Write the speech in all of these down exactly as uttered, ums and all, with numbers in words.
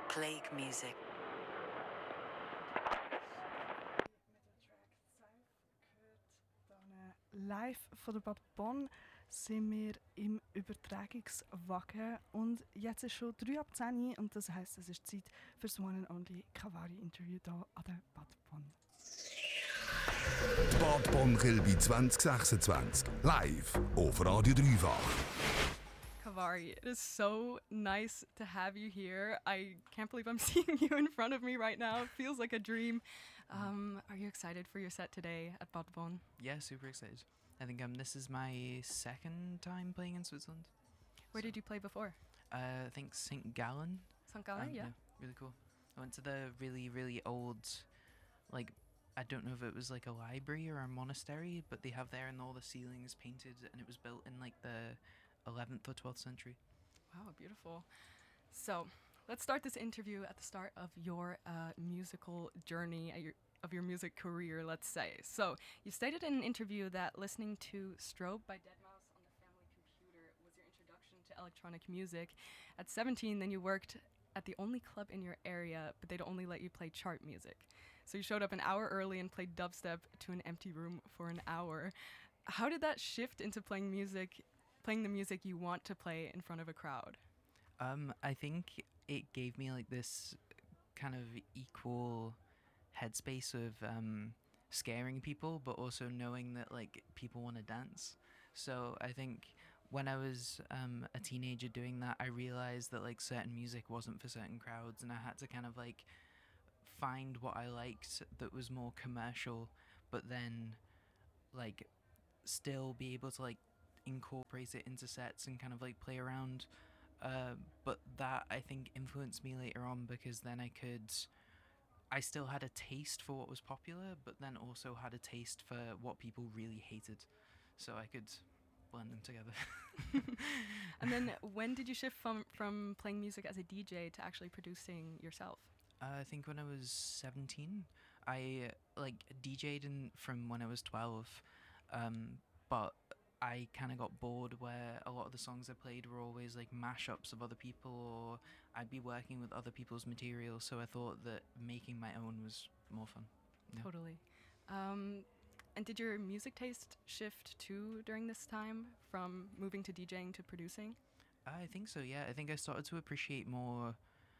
Plague music. Live von der Bad Bonn sind wir im Übertragungswagen und jetzt ist schon drei ab zehn und das heisst, es ist Zeit für das One and Only Kavari-Interview hier an der Bad Bonn. Die Bad Bonn Kilby zwanzig sechsundzwanzig, live auf Radio Dreifach. Kavari, it is so nice to have you here. I can't believe I'm seeing you in front of me right now. It feels like a dream. Um, are you excited for your set today at Bad Bonn? Yeah, super excited. I think um, this is my second time playing in Switzerland. Where So, did you play before? Uh, I think Saint Gallen. Saint Gallen, Um, yeah. Really cool. I went to the really, really old, like, I don't know if it was like a library or a monastery, but they have there and all the ceilings painted, and it was built in like the eleventh or twelfth century. Wow, beautiful. So, let's start this interview at the start of your uh, musical journey, at your, of your music career, let's say. So, you stated in an interview that listening to Strobe by deadmau five on the family computer was your introduction to electronic music. At seventeen, then you worked at the only club in your area, but they'd only let you play chart music. So you showed up an hour early and played dubstep to an empty room for an hour. How did that shift into playing music, playing the music you want to play in front of a crowd? Um, I think it gave me like this kind of equal headspace of um, scaring people, but also knowing that like people want to dance. So I think when I was um, a teenager doing that, I realized that like certain music wasn't for certain crowds, and I had to kind of like find what I liked that was more commercial, but then like still be able to like incorporate it into sets and kind of like play around. Uh, but that I think influenced me later on, because then I could, I still had a taste for what was popular, but then also had a taste for what people really hated. So I could blend them together. And then when did you shift from, from playing music as a D J to actually producing yourself? Uh, I think when I was seventeen, I uh, like DJed in, from when I was twelve, um, but I kind of got bored where a lot of the songs I played were always like mashups of other people, or I'd be working with other people's material, so I thought that making my own was more fun. Yeah. Totally. Um, and did your music taste shift too during this time, from moving to DJing to producing? I think so, yeah. I think I started to appreciate more,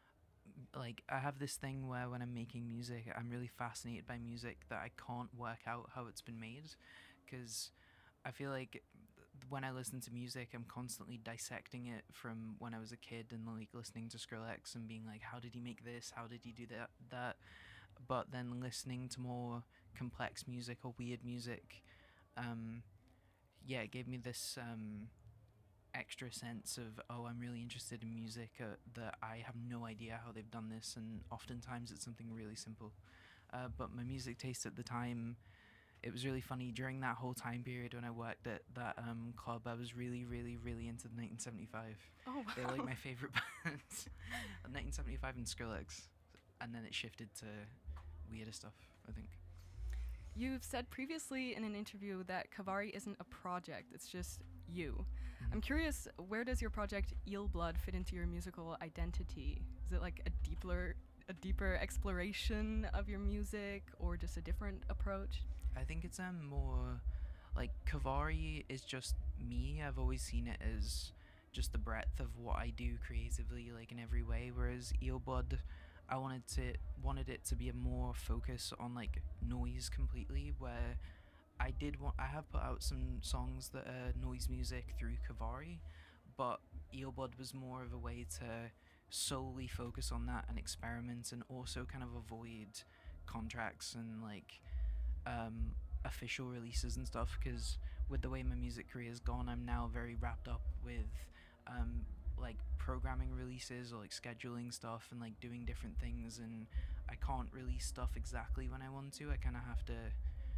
like, I have this thing where when I'm making music, I'm really fascinated by music that I can't work out how it's been made, because I feel like th- when I listen to music, I'm constantly dissecting it from when I was a kid and like listening to Skrillex and being like, how did he make this? How did he do that? That, but then listening to more complex music or weird music, um, yeah, it gave me this um, extra sense of, oh, I'm really interested in music uh, that I have no idea how they've done this, and oftentimes it's something really simple. Uh, but my music taste at the time, it was really funny. During that whole time period when I worked at that um, club, I was really, really, really into nineteen seventy-five. Oh, wow. They were like my favourite bands. nineteen seventy-five and Skrillex. And then it shifted to weirder stuff, I think. You've said previously in an interview that Kavari isn't a project, it's just you. Mhm. I'm curious, where does your project Eel Blood fit into your musical identity? Is it like a deeper, a deeper exploration of your music, or just a different approach? I think it's um, more like Kavari is just me. I've always seen it as just the breadth of what I do creatively, like in every way. Whereas Eelblood, I wanted to wanted it to be a more focus on like noise completely. Where I did want, I have put out some songs that are noise music through Kavari, but Eelblood was more of a way to solely focus on that and experiment, and also kind of avoid contracts and like um, official releases and stuff, because with the way my music career has gone, I'm now very wrapped up with um, like programming releases or like scheduling stuff and like doing different things, and I can't release stuff exactly when I want to. I kind of have to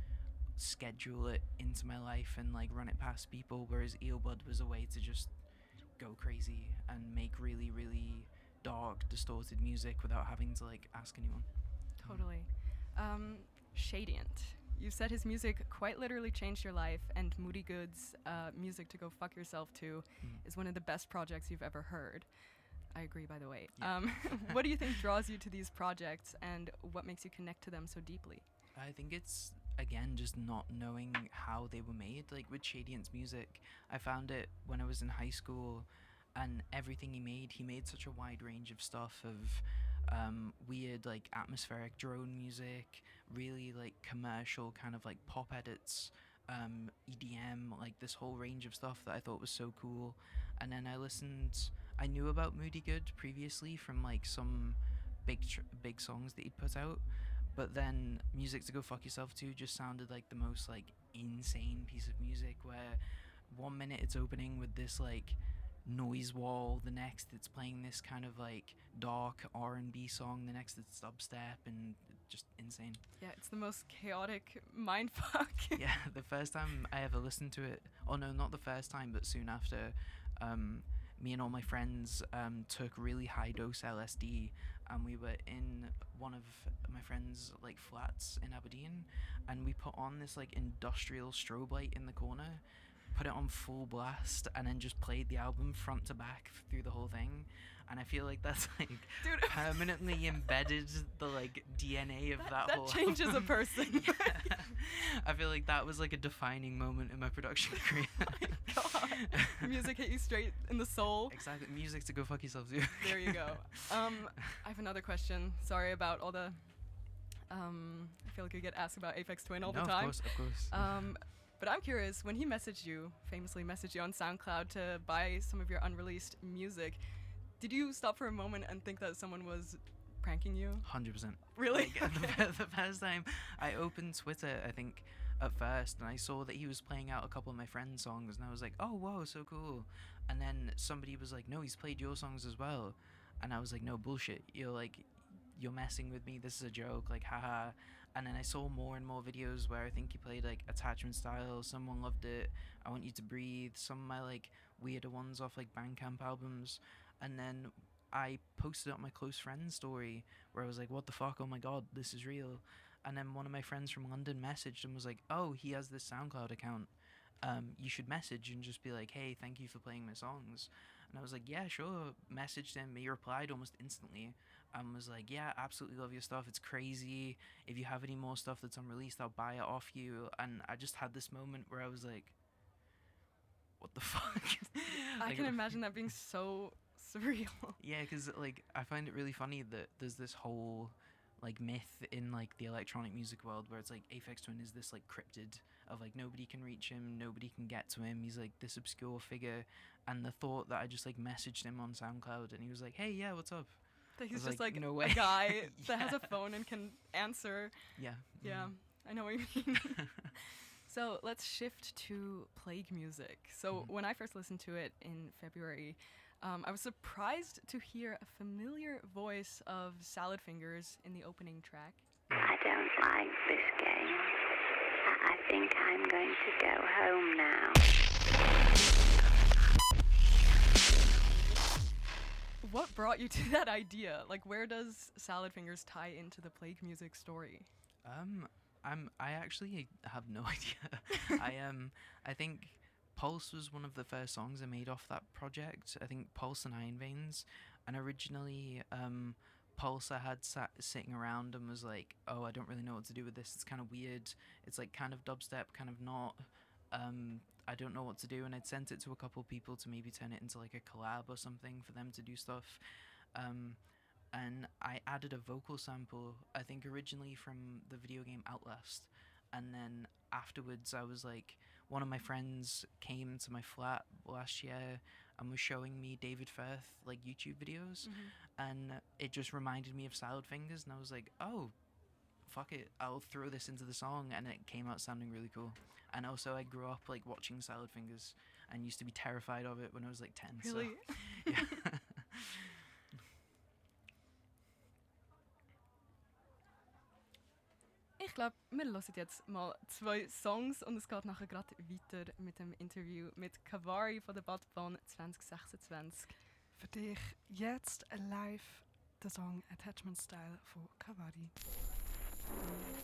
schedule it into my life and like run it past people, whereas Eelblood was a way to just go crazy and make really, really dark, distorted music without having to like ask anyone. Totally. Um, Shadient. You said his music quite literally changed your life, and Moody Goods' uh, music to go fuck yourself to Mm. is one of the best projects you've ever heard. I agree, by the way. Yeah. Um, what do you think draws you to these projects, and what makes you connect to them so deeply? I think it's, again, just not knowing how they were made. Like with Shadiant's music, I found it when I was in high school, and everything he made, he made such a wide range of stuff, of um, weird, like, atmospheric drone music, really, like, commercial kind of, like, pop edits, um, E D M, like, this whole range of stuff that I thought was so cool. And then I listened, I knew about Moody Good previously from, like, some big, tr- big songs that he'd put out. But then Music to Go Fuck Yourself To just sounded like the most, like, insane piece of music, where one minute it's opening with this, like, noise wall, the next it's playing this kind of, like, dark R and B song, the next it's dubstep, and just insane. Yeah, it's the most chaotic mindfuck. Yeah, the first time I ever listened to it, oh no, not the first time, but soon after, um, me and all my friends um, took really high dose L S D, and we were in one of my friends' like flats in Aberdeen, and we put on this like industrial strobe light in the corner, put it on full blast, and then just played the album front to back f- through the whole thing. And I feel like that's like Dude, permanently embedded the like D N A of that, that, that whole changes a album. person. Yeah. I feel like that was like a defining moment in my production career. God. Music hit you straight in the soul. Exactly. Music to go fuck yourself too. There you go. Um, I have another question. Sorry about all the. Um, I feel like I get asked about Aphex Twin all no, the time. of course, of course. Um, but I'm curious, when he messaged you, famously messaged you on SoundCloud to buy some of your unreleased music, did you stop for a moment and think that someone was pranking you? one hundred percent. Really? Like, the, the first time I opened Twitter, I think, at first, and I saw that he was playing out a couple of my friends' songs, and I was like, oh, whoa, so cool. And then somebody was like, no, he's played your songs as well. And I was like, no, bullshit. You're like, you're messing with me. This is a joke. Like, haha. And then I saw more and more videos where I think he played, like, Attachment Style. Someone loved it. I Want You to Breathe. Some of my, like, weirder ones off, like, Bandcamp albums. And then I posted up my close friends story where I was like, what the fuck? Oh my god, this is real. And then one of my friends from London messaged and was like, oh, he has this SoundCloud account. Um, you should message and just be like, hey, thank you for playing my songs. And I was like, yeah, sure. Messaged him. He replied almost instantly and was like, yeah, absolutely love your stuff. It's crazy. If you have any more stuff that's unreleased, I'll buy it off you. And I just had this moment where I was like, what the fuck? I Like, can imagine that being so surreal. yeah, because like I find it really funny that there's this whole like myth in like the electronic music world where it's like Aphex Twin is this like cryptid of like nobody can reach him, nobody can get to him. He's like this obscure figure, and the thought that I just like messaged him on SoundCloud and he was like, "Hey, yeah, what's up?" That he's was just like, like, no a way. guy that has a Yeah. phone and can answer. Yeah. Yeah, I know what you mean. So let's shift to Plague music. So Mhm. when I first listened to it in February, um, I was surprised to hear a familiar voice of Salad Fingers in the opening track. I don't like this game. I, I think I'm going to go home now. What brought you to that idea? Like, where does Salad Fingers tie into the Plague music story? Um, I'm. I actually have no idea. I um. I think Pulse was one of the first songs I made off that project. I think Pulse and Iron Veins, and originally um, Pulse I had sat sitting around and was like, oh, I don't really know what to do with this. It's kind of weird. It's like kind of dubstep, kind of not. Um, I don't know what to do, and I'd sent it to a couple people to maybe turn it into like a collab or something for them to do stuff. Um, and I added a vocal sample, I think originally from the video game Outlast, and then afterwards I was like, one of my friends came to my flat last year and was showing me David Firth like YouTube videos, and it just reminded me of Salad Fingers, and I was like, oh, fuck it, I'll throw this into the song, and it came out sounding really cool. And also I grew up like watching Salad Fingers and used to be terrified of it when I was like ten. Really? So, yeah. Ich glaube, wir hören jetzt mal zwei Songs und es geht nachher gerade weiter mit dem Interview mit Kavari von der Badbahn zwanzig sechsundzwanzig. Für dich jetzt live der Song Attachment Style von Kavari.